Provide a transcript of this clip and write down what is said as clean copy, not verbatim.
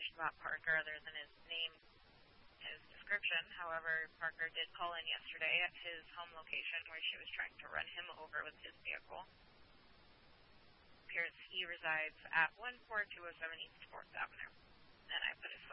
information about Parker other than his name, his description. However, Parker did call in yesterday at his home location where she was trying to run him over with his vehicle. Appears he resides at 14207 East 4th Avenue. And I put his